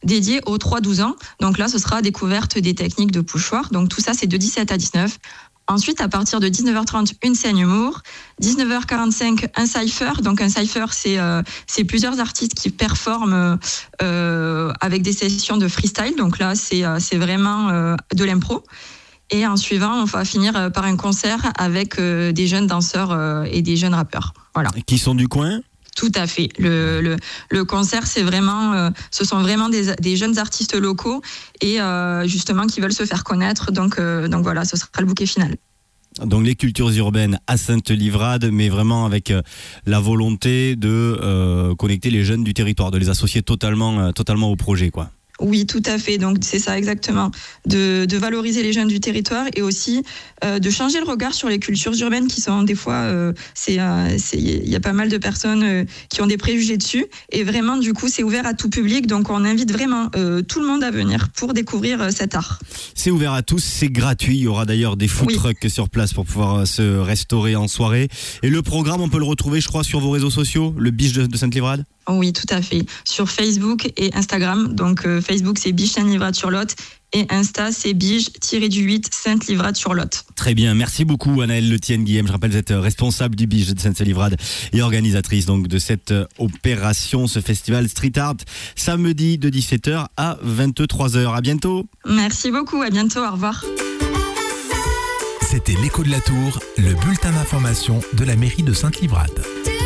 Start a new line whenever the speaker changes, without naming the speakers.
dédié aux 3-12 ans. Donc là, ce sera découverte des techniques de pochoir. Donc tout ça, c'est de 17 à 19. Ensuite, à partir de 19h30, une scène humour. 19h45, un cypher. Donc un cypher, c'est plusieurs artistes qui performent avec des sessions de freestyle. Donc là, c'est vraiment de l'impro. Et en suivant, on va finir par un concert avec des jeunes danseurs et des jeunes rappeurs. Voilà.
Qui sont du coin ?
Tout à fait. Le concert, ce sont vraiment des jeunes artistes locaux et justement qui veulent se faire connaître. Donc voilà, ce sera le bouquet final.
Donc les cultures urbaines à Sainte-Livrade, mais vraiment avec la volonté de connecter les jeunes du territoire, de les associer totalement au projet, quoi.
Oui, tout à fait. Donc c'est ça exactement, de valoriser les jeunes du territoire et aussi de changer le regard sur les cultures urbaines qui sont des fois, il y a pas mal de personnes qui ont des préjugés dessus et vraiment du coup c'est ouvert à tout public. Donc on invite vraiment tout le monde à venir pour découvrir cet art.
C'est ouvert à tous, c'est gratuit. Il y aura d'ailleurs des food trucks sur place pour pouvoir se restaurer en soirée. Et le programme, on peut le retrouver, je crois, sur vos réseaux sociaux, le Biche de Sainte-Livrade.
Oui, tout à fait. Sur Facebook et Instagram. Donc, Facebook, c'est Biche Sainte-Livrade-sur-Lot. Et Insta, c'est Biche-8 Sainte-Livrade-sur-Lot.
Très bien. Merci beaucoup, Anaëlle Letienne-Guillem. Je rappelle, vous êtes responsable du Biche de Sainte-Livrade et organisatrice donc de cette opération, ce festival Street Art, samedi de 17h à 23h. À bientôt.
Merci beaucoup. À bientôt. Au revoir.
C'était l'Écho de la Tour, le bulletin d'information de la mairie de Sainte-Livrade.